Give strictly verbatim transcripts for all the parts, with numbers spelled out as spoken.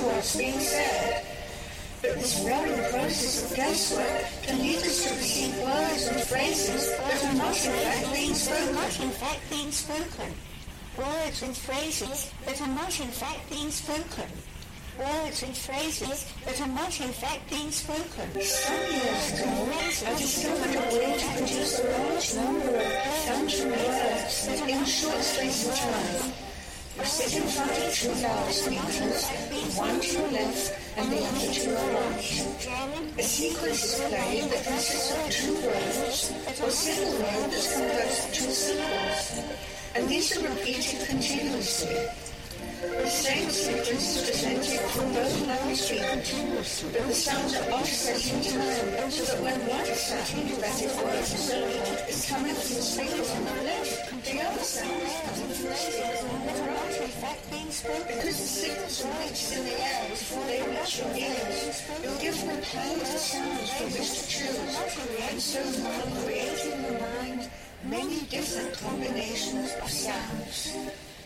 what's being said. But this growing process of guesswork can lead us to receive words and phrases that are not in fact being spoken. Not in fact being spoken. Words and phrases that are not in fact being spoken. Words and phrases that are not in fact being spoken. Some years ago, I discovered a way to produce a large number of phantom words in a short space of time. You sit in front of two loudspeakers, one to your left and the other to your right. A sequence is played that consists of two words, or single word that's composed of two syllables, and these are repeated continuously. The same sequence is presented from both loudspeakers, but the sounds are offset in time, so that when one sound, word is coming from the speakers on the left, the other sound is coming from the speakers on the right. In fact, being spoken, because the signals are reached in the air before they reach your ears, you're given a palette of sounds from which to choose, and so far creating in the mind many different combinations of sounds.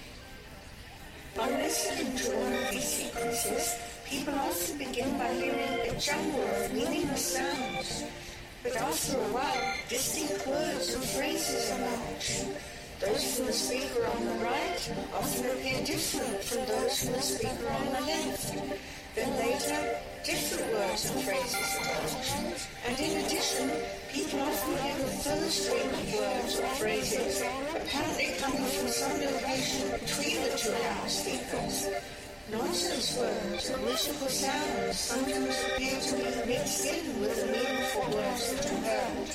By listening to one of these sequences, people often begin by hearing a jumble of meaningless sounds, but after a while, distinct words and phrases emerge. Those from the speaker on the right often appear different from those from the speaker on the left. Then later, different words and phrases emerge. And in addition, people often hear a third string of words or phrases, apparently coming from some location between the two loudspeakers. Nonsense words and musical sounds sometimes appear to be mixed in with the meaningful words that are heard.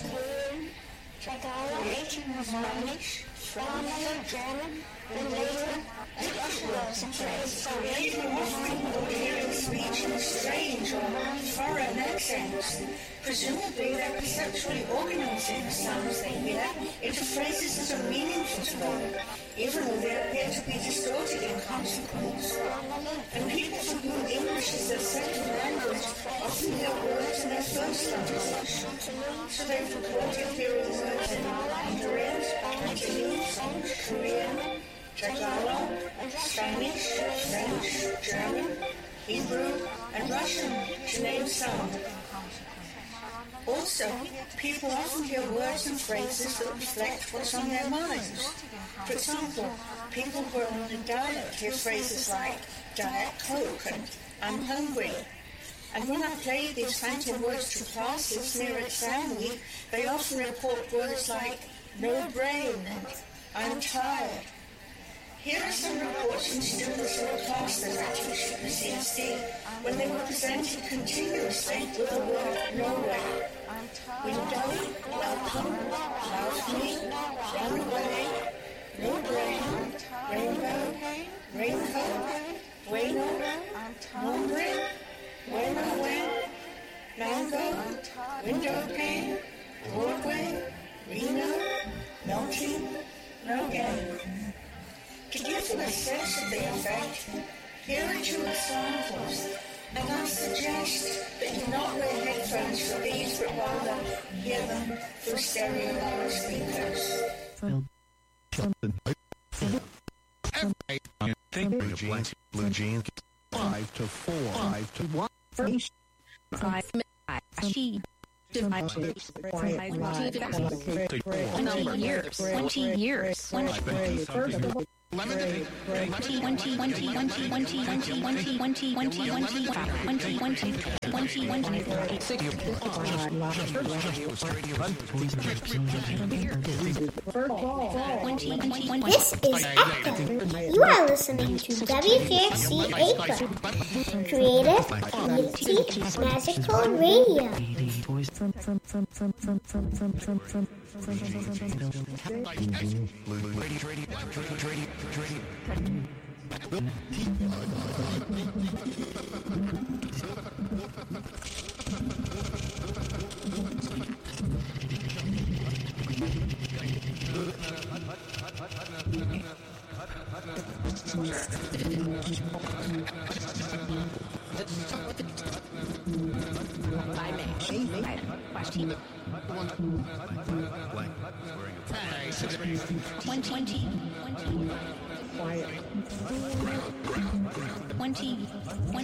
Creating a Spanish, French, German, then later, and Russian words and phrases. People often hearing speech in strange or foreign accents. Presumably, they're perceptually organizing the sounds they hear into phrases that are meaningful to them, even though they appear to be distorted in consequence. And people for whom English is their second language often hear words in their first language. So they've reported hearing words in Mandarin, Cantonese, Korean, Tagalog, Spanish, French, German, Hebrew, and Russian, to name some. Also, people often hear words and phrases that reflect what's on their minds. For example, people who are on a diet hear phrases like Diet Coke and I'm hungry. And when I play these phantom words to classes near exam week, they often report words like no brain and I'm tired. Here are some reports from students in a class that I teach at the C S D when they were presented continuously with the word Norway. Window, welcome, lovely, run away, no brain, rainbow, raincoat, bueno, nombre, bueno, when, mango, window pane, Broadway, Reno, melting, no game. To give you a sense of the effect, here are two examples, and I suggest that you not wear headphones for these, but rather hear them through stereo loudspeakers. Blue jeans, blue jeans, five to four, five to one. Five, she. Twenty years. Twenty years. Lemonade. Twenty, twenty, twenty, twenty, twenty, twenty, twenty, twenty, twenty, twenty, twenty, twenty, twenty, This is Echo. You are listening to W K X C Acre, creative, community, magical radio. Twenty, twenty, twenty,